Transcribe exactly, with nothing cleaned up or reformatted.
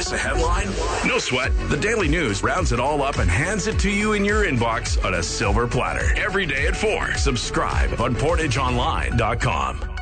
miss a headline? No sweat. The Daily News rounds it all up and hands it to you in your inbox on a silver platter. Every day at four. Subscribe on portage online dot com.